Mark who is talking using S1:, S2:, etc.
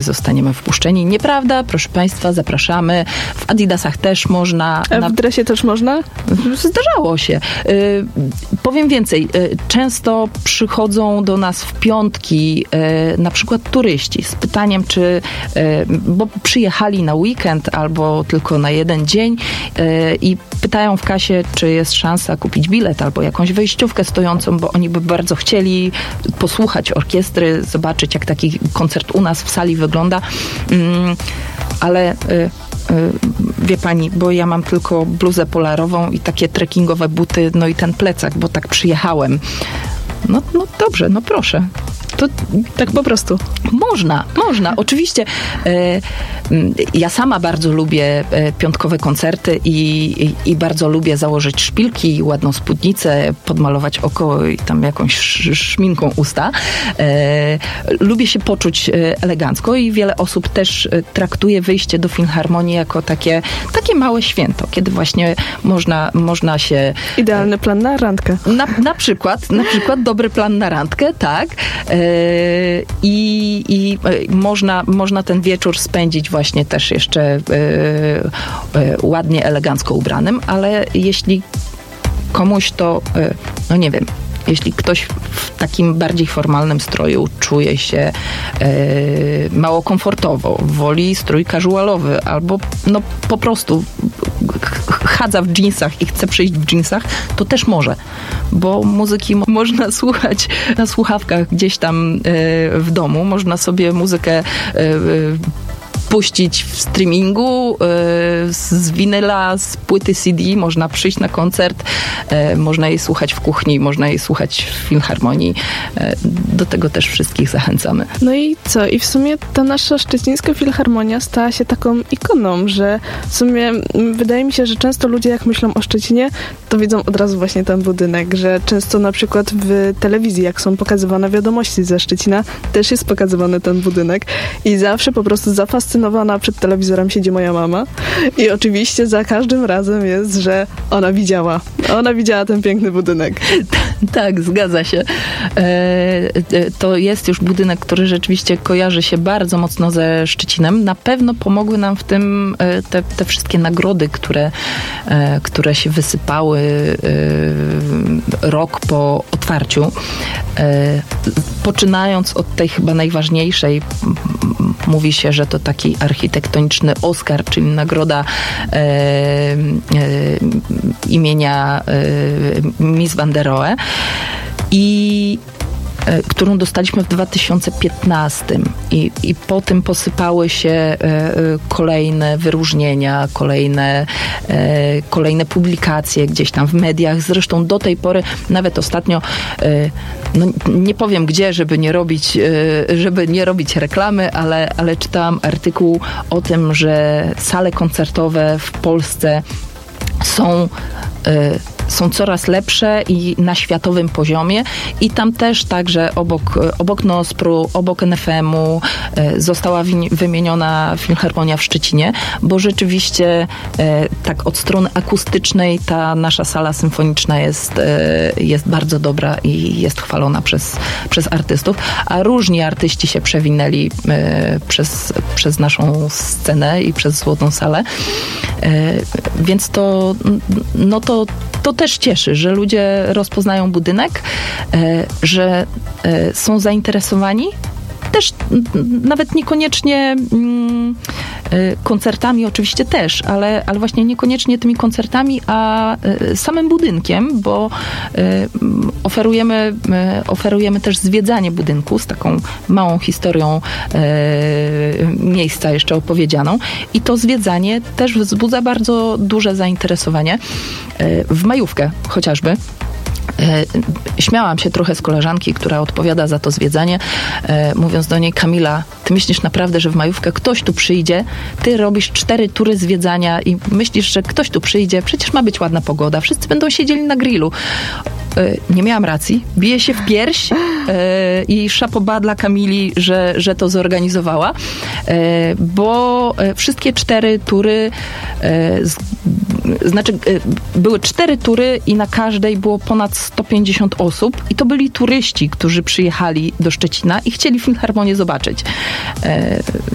S1: zostaniemy wpuszczeni. Nieprawda, proszę Państwa, zapraszamy. W Adidasach też można.
S2: A w dresie też można?
S1: Zdarzało się. Powiem więcej. Często przychodzą do nas w piątki na przykład turyści z pytaniem, czy bo przyjechali na weekend albo tylko na jeden dzień i pytają w kasie, czy jest szansa kupić bilet albo jakąś wejściówkę stojącą, bo oni by bardzo chcieli posłuchać orkiestry, zobaczyć, jak taki koncert u nas w sali wygląda. Ale wie pani, bo ja mam tylko bluzę polarową i takie trekkingowe buty, no i ten plecak, bo tak przyjechałem. No dobrze, no proszę.
S2: To tak po prostu.
S1: Można. Oczywiście ja sama bardzo lubię piątkowe koncerty i bardzo lubię założyć szpilki, ładną spódnicę, podmalować oko i tam jakąś szminką usta. Lubię się poczuć elegancko i wiele osób też traktuje wyjście do Filharmonii jako takie małe święto, kiedy właśnie można się...
S2: Idealny plan na randkę.
S1: Na przykład dobry plan na randkę, tak. I można ten wieczór spędzić właśnie też jeszcze ładnie, elegancko ubranym, ale jeśli komuś to, no nie wiem, jeśli ktoś w takim bardziej formalnym stroju czuje się mało komfortowo, woli strój casualowy albo no po prostu chadza w dżinsach i chce przyjść w dżinsach, to też może, bo muzyki można słuchać na słuchawkach gdzieś tam w domu, można sobie muzykę puścić w streamingu, z winyla, z płyty CD, można przyjść na koncert, można jej słuchać w kuchni, można jej słuchać w Filharmonii. Do tego też wszystkich zachęcamy.
S2: No i co? I w sumie ta nasza szczecińska Filharmonia stała się taką ikoną, że w sumie wydaje mi się, że często ludzie jak myślą o Szczecinie, to widzą od razu właśnie ten budynek, że często na przykład w telewizji, jak są pokazywane wiadomości ze Szczecina, też jest pokazywany ten budynek i zawsze po prostu zafascynowana przed telewizorem siedzi moja mama i oczywiście za każdym razem jest, że ona widziała ten piękny budynek.
S1: Tak, zgadza się. To jest już budynek, który rzeczywiście kojarzy się bardzo mocno ze Szczecinem. Na pewno pomogły nam w tym te wszystkie nagrody, które się wysypały rok po otwarciu. Poczynając od tej chyba najważniejszej, mówi się, że to taki architektoniczny Oscar, czyli nagroda imienia Miss Van der Rohe, którą dostaliśmy w 2015 i po tym posypały się kolejne wyróżnienia, kolejne publikacje gdzieś tam w mediach. Zresztą do tej pory, nawet ostatnio, no nie powiem gdzie, żeby nie robić reklamy, ale czytałam artykuł o tym, że sale koncertowe w Polsce są coraz lepsze i na światowym poziomie i tam też także obok NOSPR-u, obok NFM-u została wymieniona Filharmonia w Szczecinie, bo rzeczywiście tak od strony akustycznej ta nasza sala symfoniczna jest bardzo dobra i jest chwalona przez artystów, a różni artyści się przewinęli przez naszą scenę i przez Złotą Salę, więc to też cieszy, że ludzie rozpoznają budynek, że są zainteresowani. Też nawet niekoniecznie koncertami oczywiście też, ale właśnie niekoniecznie tymi koncertami, a samym budynkiem, bo oferujemy też zwiedzanie budynku z taką małą historią miejsca jeszcze opowiedzianą i to zwiedzanie też wzbudza bardzo duże zainteresowanie. W majówkę chociażby śmiałam się trochę z koleżanki, która odpowiada za to zwiedzanie, mówiąc do niej: Kamila, ty myślisz naprawdę, że w majówkę ktoś tu przyjdzie? Ty robisz 4 tury zwiedzania i myślisz, że ktoś tu przyjdzie? Przecież ma być ładna pogoda, wszyscy będą siedzieli na grillu. Nie miałam racji. Biję się w pierś i chapeau dla Kamili, że to zorganizowała, bo wszystkie 4 tury, były 4 tury i na każdej było ponad 150 osób i to byli turyści, którzy przyjechali do Szczecina i chcieli Filharmonię zobaczyć.